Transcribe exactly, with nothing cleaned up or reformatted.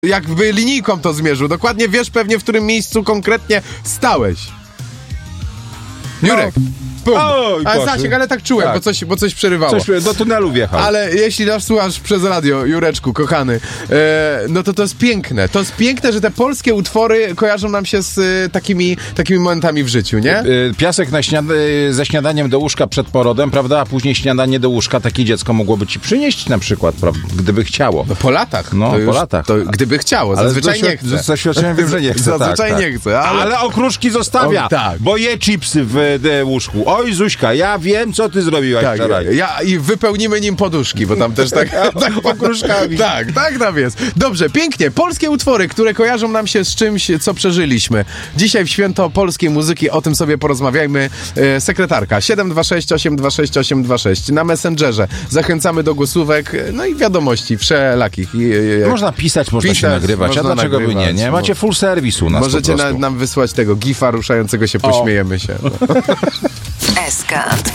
jakby linijką to zmierzył. Dokładnie wiesz pewnie, w którym miejscu konkretnie stałeś. Jurek. Pum. Oj, ale Boże. Zasiek, ale tak czułem, Tak. bo, coś, bo coś przerywało. Coś do tunelu wjechał. Ale jeśli nas słuchasz przez radio, Jureczku, kochany, e, no to to jest piękne. To jest piękne, że te polskie utwory kojarzą nam się z e, takimi, takimi momentami w życiu, nie? Y, Piasek na śniad- y, ze śniadaniem do łóżka przed porodem, prawda? A później śniadanie do łóżka takie dziecko mogłoby ci przynieść na przykład, prawda? Gdyby chciało. No po latach. No, to po już, latach. To gdyby chciało, Ale zazwyczaj z doświad- nie chce. Z doświadczenia wiem, że nie chce. Zazwyczaj tak, nie tak. chce, ale... Ale okruszki zostawia, O, tak. bo je chipsy w e, łóżku. Oj, Zuśka, ja wiem, co ty zrobiłaś Tak, wczoraj. ja, i wypełnimy nim poduszki, bo tam też tak... tak Okruszkami. Tak, tak tam jest. Dobrze, pięknie. Polskie utwory, które kojarzą nam się z czymś, co przeżyliśmy. Dzisiaj w święto polskiej muzyki o tym sobie porozmawiajmy. E, sekretarka siedem dwa sześć osiem dwa sześć osiem dwa sześć na Messengerze. Zachęcamy do głosówek, no i wiadomości wszelakich. I, i, Można pisać, można pisać, się nagrywać, można a dlaczego nagrywać, by nie, nie? Macie full service u nas Możecie po na, prostu. nam wysłać tego gifa ruszającego się, pośmiejemy się. No. S K.